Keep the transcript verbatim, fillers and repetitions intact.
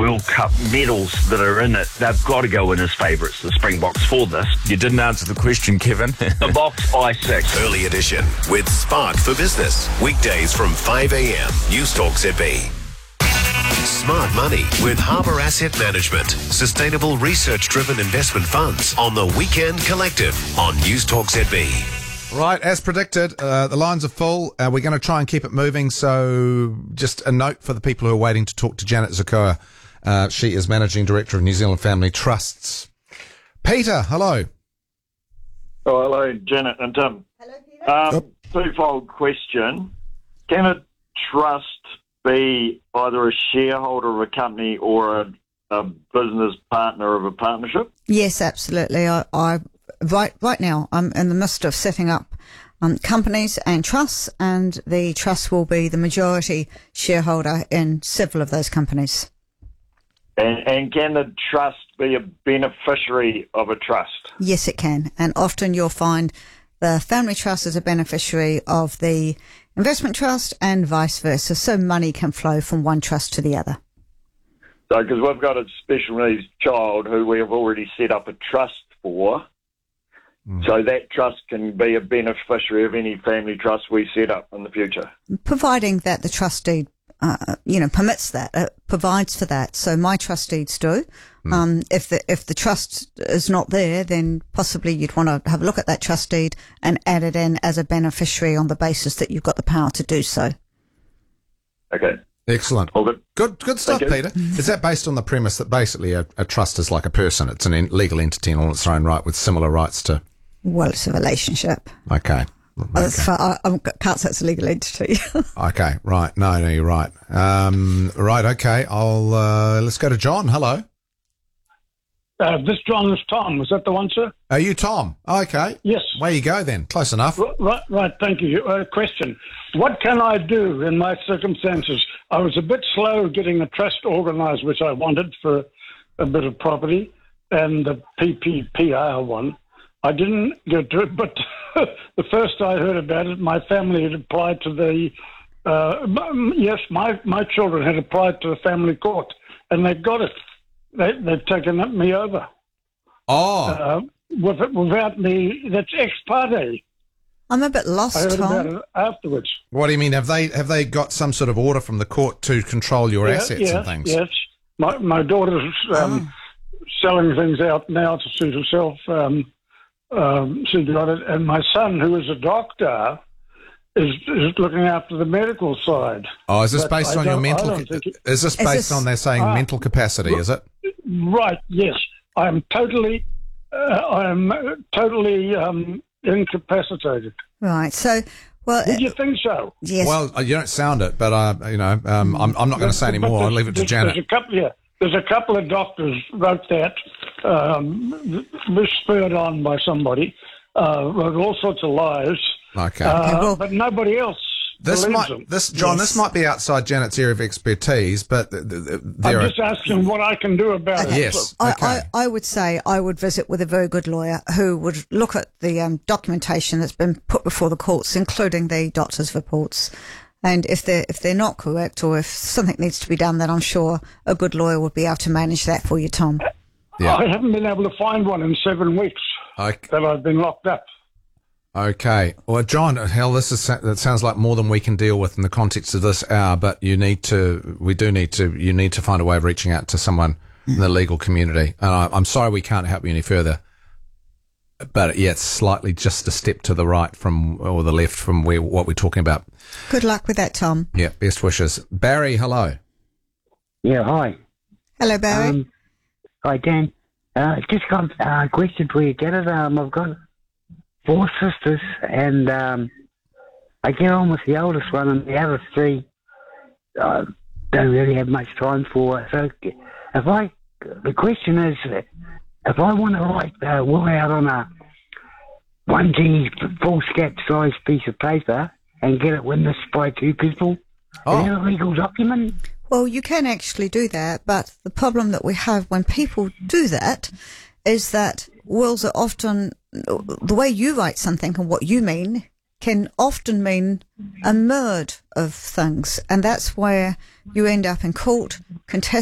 World Cup medals that are in it, they've got to go in as favourites, the Springboks, for this. You didn't answer the question, Kevin. The Box I six. Early edition with Spark for Business. Weekdays from five a.m. News Talk Z B. Smart Money with Harbour Asset Management. Sustainable research-driven investment funds on the Weekend Collective on News Talk Z B. Right, as predicted, uh, the lines are full. Uh, we're going to try and keep it moving. So just a note for the people who are waiting to talk to Janet Zakoa. Uh, she is Managing Director of New Zealand Family Trusts. Peter, hello. Oh, hello, Janet and Tim. Hello, Peter. Um, twofold question. Can a trust be either a shareholder of a company or a, a business partner of a partnership? Yes, absolutely. I, I right right now I'm in the midst of setting up um, companies and trusts, and the trust will be the majority shareholder in several of those companies. And, and can the trust be a beneficiary of a trust? Yes, it can. And often you'll find the family trust is a beneficiary of the investment trust and vice versa. So money can flow from one trust to the other. So, because we've got a special needs child who we have already set up a trust for, mm. so that trust can be a beneficiary of any family trust we set up in the future. Providing that the trust deed Uh, you know, permits that, uh, provides for that. So my trust deeds do. Mm. Um, if the if the trust is not there, then possibly you'd want to have a look at that trust deed and add it in as a beneficiary on the basis that you've got the power to do so. Okay. Excellent. All good. Good, good stuff, Peter. Is that based on the premise that basically a, a trust is like a person? It's an in, legal entity in all its own right with similar rights to... Well, it's a relationship. Okay. Okay. For, I, I can't say it's a legal entity. Okay, right. No, no, you're right. Um, right, okay. I'll uh, let's go to John. Hello. Uh, this John is Tom. Is that the one, sir? Are you Tom? Okay. Yes. Where you go then? Close enough. R- right, right. Thank you. Uh, question: what can I do in my circumstances? I was a bit slow getting a trust organised, which I wanted for a bit of property, and the P P P R one. I didn't get to it, but the first I heard about it, my family had applied to the, uh, yes, my, my children had applied to the family court, and they got it. They, they've taken me over. Oh. Uh, with, without me, that's ex parte. I'm a bit lost, I heard Tom. about it afterwards. What do you mean? Have they have they got some sort of order from the court to control your yeah, assets yes, and things? Yes. My, my daughter's um, oh. selling things out now to suit herself. Um, Um, she got it, and my son, who is a doctor, is, is looking after the medical side. Oh, is this But based I on your don't- I mental? don't think it- Is this Is based this- on their saying Ah. mental capacity? Is it? Right? Yes, I'm totally, uh, I'm uh, totally um, incapacitated. Right. So, well, Did you think so? yes. Well, you don't sound it, but uh, you know, um, I'm I'm not going to say any But more. I'll there's- leave it to there's- Janet. There's a couple, yeah, there's a couple of doctors wrote that, um, was spurred on by somebody, uh, wrote all sorts of lies. Okay. Uh, Okay, well- but nobody else This believes might, them. this John, Yes. this might be outside Janet's area of expertise, but th- th- th- there I'm are just asking what I can do about it. yes. I, Okay. I, I would say I would visit with a very good lawyer who would look at the um, documentation that's been put before the courts, including the doctor's reports. And if they're, if they're not correct, or if something needs to be done, then I'm sure a good lawyer would be able to manage that for you, Tom. Yeah. I haven't been able to find one in seven weeks Okay. that I've been locked up. Okay. Well, John, hell, this is that sounds like more than we can deal with in the context of this hour. But you need to, we do need to, you need to find a way of reaching out to someone in the legal community. And I, I'm sorry we can't help you any further. But yeah, it's slightly just a step to the right from or the left from where what we're talking about. Good luck with that, Tom. Yeah. Best wishes, Barry. Hello. Yeah, hi. Hello, Barry. Um, hi, Dan. Uh, just got uh, a question for you, Janet. Um, I've got four sisters, and um, I get on with the oldest one, and the other three uh, don't really have much time for. So, if I, the question is, if I want to write uh, will out on a one G full scat size piece of paper and get it witnessed by two people, Oh. is it a legal document? Well, you can actually do that, but the problem that we have when people do that is that wills are often, the way you write something and what you mean can often mean a murd of things, and that's where you end up in court contesting